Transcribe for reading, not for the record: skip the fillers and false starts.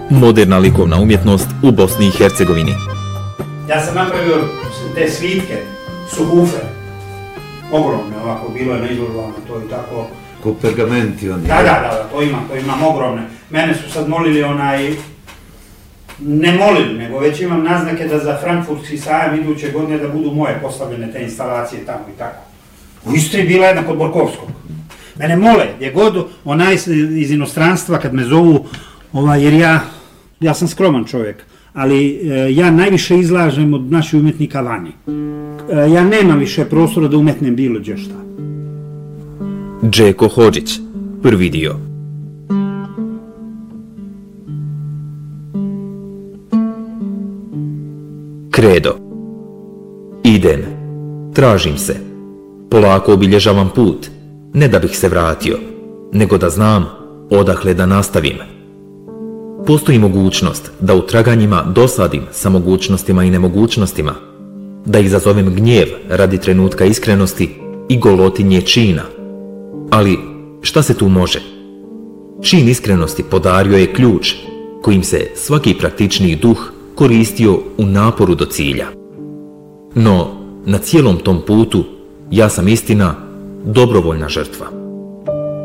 Moderna likovna umjetnost u Bosni i Hercegovini. Ja sam napravio te svitke, suhufe, ogromne ovako, bilo je na izložbama, to i tako. Ko pergamenti oni. Da, to imam ogromne. Mene su sad molili ne molili, nego već imam naznake da za Frankfurtski sajam iduće godine da budu moje postavljene te instalacije tamo i tako. U Istri bila jedna kod Borkovskog. Mene mole, gdje god iz inostranstva kad me zovu, jer ja sam skroman čovjek, ali ja najviše izlažem od naših umjetnika vani. Ja nemam više prostora da umetnem bilo gdje šta. Džeko Hodžić, prvi dio. Kredo. Idem, tražim se, polako obilježavam put, ne da bih se vratio, nego da znam odakle da nastavim. Postoji mogućnost da u traganjima dosadim sa mogućnostima i nemogućnostima, da izazovem gnjev radi trenutka iskrenosti i golotinje čina. Ali šta se tu može? Čin iskrenosti podario je ključ kojim se svaki praktičniji duh koristio u naporu do cilja. No, na cijelom tom putu ja sam istina dobrovoljna žrtva.